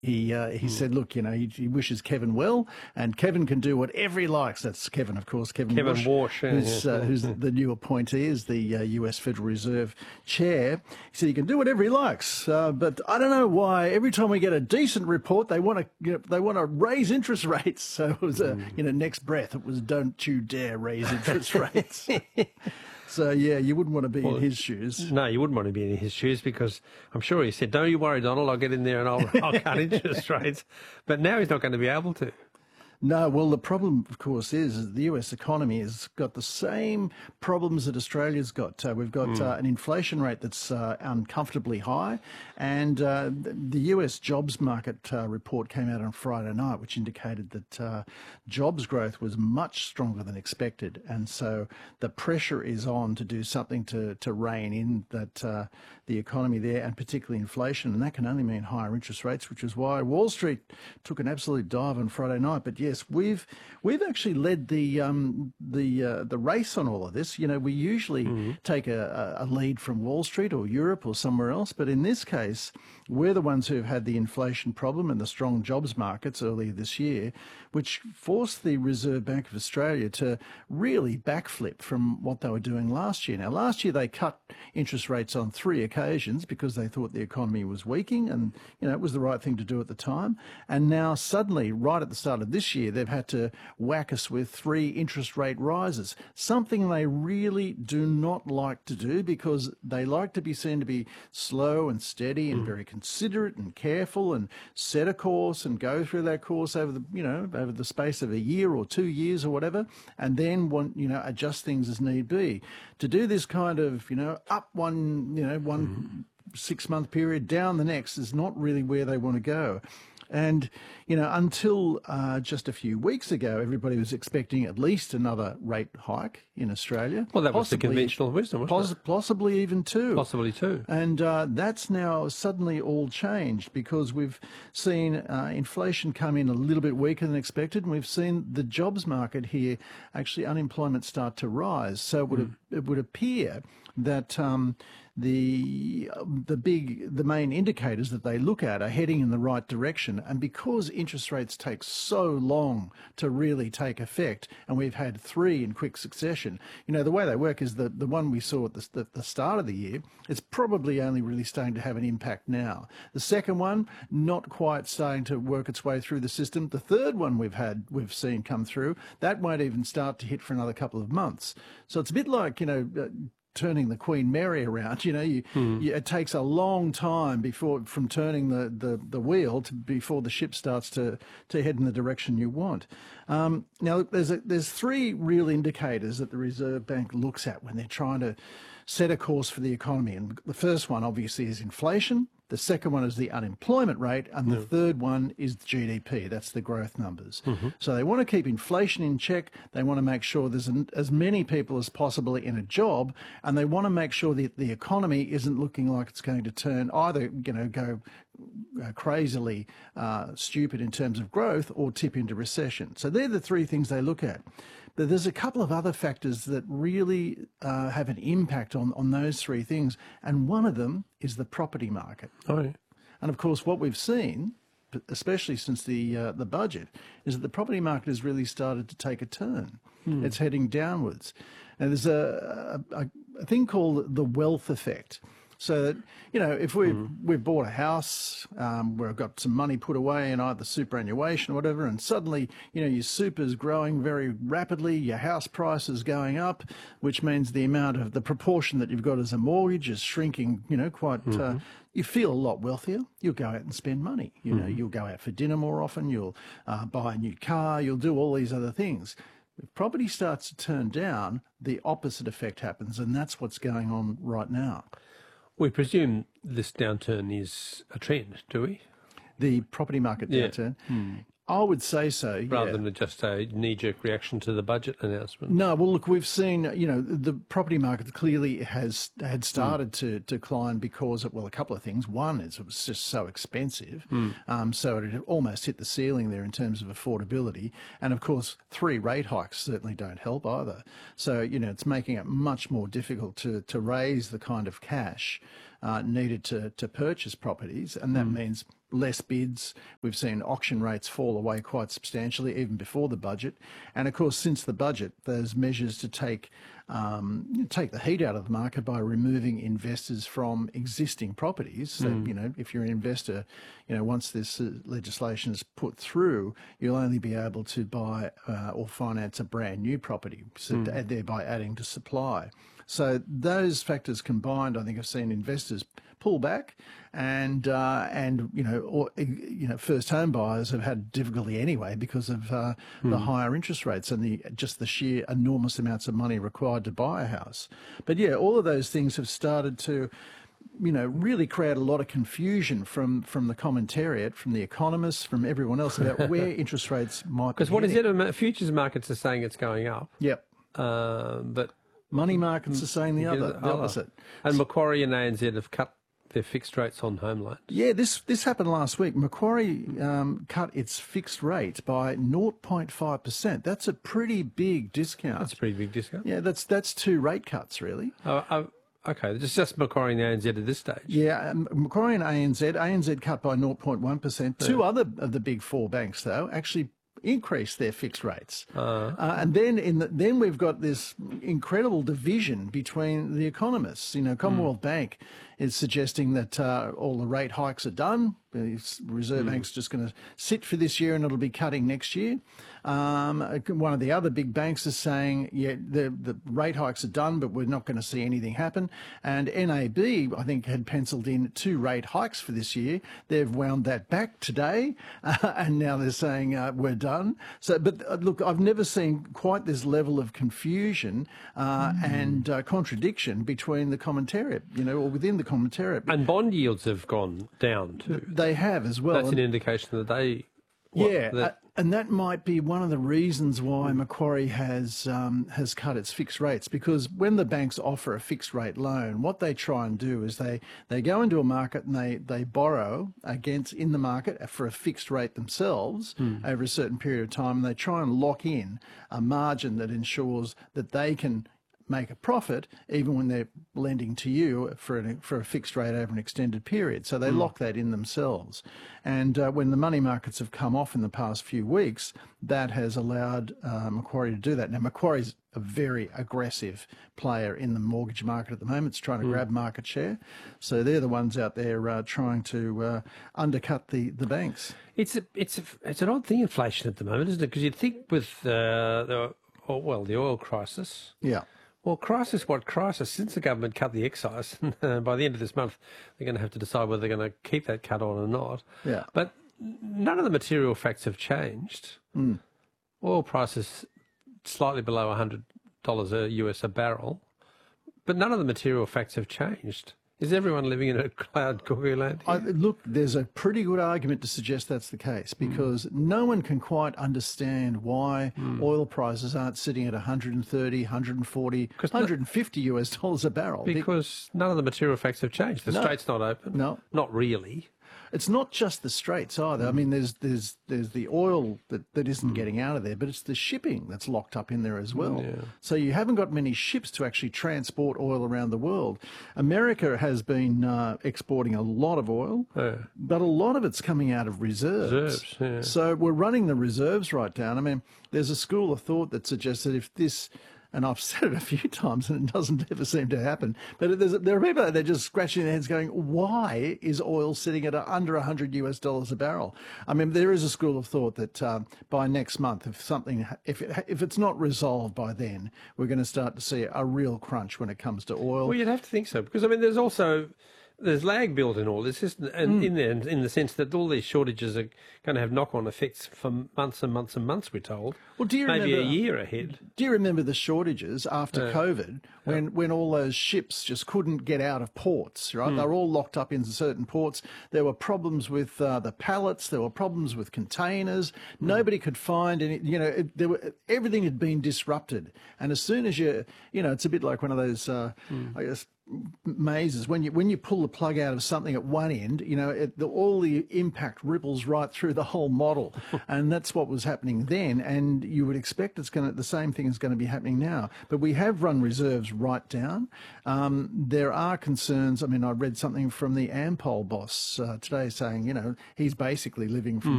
He said, look, he wishes Kevin well, and Kevin can do whatever he likes. That's Kevin, of course, Kevin Warsh, who's the new appointee as the US Federal Reserve chair. He said he can do whatever he likes, but I don't know why every time we get a decent report, they want to raise interest rates. So it was next breath it was, don't you dare raise interest rates. So, yeah, you wouldn't want to be in his shoes. No, you wouldn't want to be in his shoes, because I'm sure he said, don't you worry, Donald, I'll get in there and I'll cut interest rates. But now he's not going to be able to. No, well, the problem, of course, is the US economy has got the same problems that Australia's got. We've got an inflation rate that's uncomfortably high, and the US jobs market report came out on Friday night, which indicated that jobs growth was much stronger than expected, and so the pressure is on to do something to rein in that the economy there, and particularly inflation, and that can only mean higher interest rates, which is why Wall Street took an absolute dive on Friday night. But yes, we've actually led the race on all of this. We usually take a lead from Wall Street or Europe or somewhere else, but in this case, we're the ones who have had the inflation problem and the strong jobs markets earlier this year, which forced the Reserve Bank of Australia to really backflip from what they were doing last year. Now, last year they cut interest rates on 3 occasions because they thought the economy was weakening, and it was the right thing to do at the time. And now suddenly, right at the start of this year, they've had to whack us with 3 interest rate rises, something they really do not like to do, because they like to be seen to be slow and steady and very considerate and careful, and set a course and go through that course over the space of a year or 2 years or whatever, and then adjust things as need be. To do this kind of up one 6-month period, down the next, is not really where they want to go. And, until just a few weeks ago, everybody was expecting at least another rate hike in Australia. Well, that was the conventional wisdom, wasn't it? Possibly even 2. Possibly 2. And that's now suddenly all changed, because we've seen inflation come in a little bit weaker than expected, and we've seen the jobs market here, actually unemployment start to rise. So it would appear that the main indicators that they look at are heading in the right direction. And because interest rates take so long to really take effect, and we've had 3 in quick succession, the way they work is the one we saw at the start of the year, it's probably only really starting to have an impact now. The second one, not quite starting to work its way through the system. The third one we've seen come through, that won't even start to hit for another couple of months. So it's a bit like, turning the Queen Mary around. It takes a long time from turning the wheel before the ship starts to head in the direction you want. Now, there's 3 real indicators that the Reserve Bank looks at when they're trying to set a course for the economy. And the first one, obviously, is inflation. The second one is the unemployment rate, and the third one is GDP. That's the growth numbers. So they want to keep inflation in check. They want to make sure there's as many people as possible in a job, and they want to make sure that the economy isn't looking like it's going to turn either, go crazily stupid in terms of growth, or tip into recession. So they're the 3 things they look at. But there's a couple of other factors that really have an impact on those 3 things, and one of them is the property market. Oh, yeah. And of course, what we've seen, especially since the budget, is that the property market has really started to take a turn. It's heading downwards, and there's a thing called the wealth effect. So that, if we've bought a house, we've got some money put away in either superannuation or whatever, and suddenly, your super's growing very rapidly, your house price is going up, which means the proportion that you've got as a mortgage is shrinking, quite, you feel a lot wealthier. You'll go out and spend money. You'll go out for dinner more often, you'll buy a new car, you'll do all these other things. If property starts to turn down, the opposite effect happens, and that's what's going on right now. We presume this downturn is a trend, do we? The property market downturn? I would say so, rather than just a knee-jerk reaction to the budget announcement. No, well, look, we've seen, the property market clearly had started to decline because of, a couple of things. One is it was just so expensive, so it had almost hit the ceiling there in terms of affordability. And, of course, 3 rate hikes certainly don't help either. So, it's making it much more difficult to raise the kind of cash needed to purchase properties, and that means less bids. We've seen auction rates fall away quite substantially even before the budget. And of course, since the budget, there's measures to take the heat out of the market by removing investors from existing properties. So, if you're an investor, once this legislation is put through, you'll only be able to buy or finance a brand new property, so thereby adding to supply. So those factors combined, I think, have seen investors pull back, and first home buyers have had difficulty anyway because of the higher interest rates and just the sheer enormous amounts of money required to buy a house. But yeah, all of those things have started to really create a lot of confusion from the commentariat, from the economists, from everyone else about where interest rates might be. Because what is it? Futures markets are saying it's going up. Yep. But money markets are saying the opposite. And Macquarie and ANZ have cut their fixed rates on home loans. Yeah, this happened last week. Macquarie cut its fixed rate by 0.5%. That's a pretty big discount. That's a pretty big discount. Yeah, that's 2 rate cuts, really. Okay, it's just Macquarie and ANZ at this stage. Yeah, Macquarie and ANZ cut by 0.1%. Two other of the big 4 banks, though, actually increase their fixed rates. And then we've got this incredible division between the economists. Commonwealth Bank is suggesting that all the rate hikes are done. The Reserve Bank's just going to sit for this year and it'll be cutting next year. One of the other big banks is saying, yeah, the rate hikes are done, but we're not going to see anything happen. And NAB, I think, had penciled in 2 rate hikes for this year. They've wound that back today, and now they're saying we're done. So, but look, I've never seen quite this level of confusion and contradiction between the commentariat, or within the commentariat. And bond yields have gone down too. They have as well. That's an indication that they... And that might be one of the reasons why Macquarie has cut its fixed rates, because when the banks offer a fixed rate loan, what they try and do is they go into a market and they borrow in the market for a fixed rate themselves over a certain period of time, and they try and lock in a margin that ensures that they can make a profit even when they're lending to you for a fixed rate over an extended period. So they lock that in themselves. And when the money markets have come off in the past few weeks, that has allowed Macquarie to do that. Now, Macquarie's a very aggressive player in the mortgage market at the moment. It's trying to grab market share. So they're the ones out there trying to undercut the banks. It's an odd thing, inflation at the moment, isn't it? Because you'd think with the oil crisis... Yeah. Well, crisis, since the government cut the excise, by the end of this month, they're going to have to decide whether they're going to keep that cut on or not. Yeah. But none of the material facts have changed. Oil prices slightly below $100 a barrel, but none of the material facts have changed. Is everyone living in a cloud cuckoo land? Look, there's a pretty good argument to suggest that's the case, because no one can quite understand why oil prices aren't sitting at 130, 140, 150 US dollars a barrel. Because none of the material facts have changed. The Strait's not open. No. Not really. It's not just the Straits either. I mean, there's the oil that isn't getting out of there, but it's the shipping that's locked up in there as well. Yeah. So you haven't got many ships to actually transport oil around the world. America has been exporting a lot of oil, but a lot of it's coming out of reserves. Yeah. So we're running the reserves right down. I mean, there's a school of thought that suggests that if this... And I've said it a few times and it doesn't ever seem to happen. But there are people out there just scratching their heads going, why is oil sitting at under $100 a barrel? I mean, there is a school of thought that by next month, if it's not resolved by then, we're going to start to see a real crunch when it comes to oil. Well, you'd have to think so, because, I mean, there's lag built in all this, isn't and in there, in the sense that all these shortages are going to have knock-on effects for months and months and months, we're told. Well, maybe a year ahead. Do you remember the shortages after COVID when all those ships just couldn't get out of ports, right? They were all locked up in certain ports. There were problems with the pallets. There were problems with containers. Nobody could find any, everything had been disrupted. And as soon as it's a bit like one of those, I guess, mazes. When you pull the plug out of something at one end, all the impact ripples right through the whole model, and that's what was happening then. And you would expect the same thing is going to be happening now. But we have run reserves right down. There are concerns. I mean, I read something from the Ampol boss today saying, he's basically living from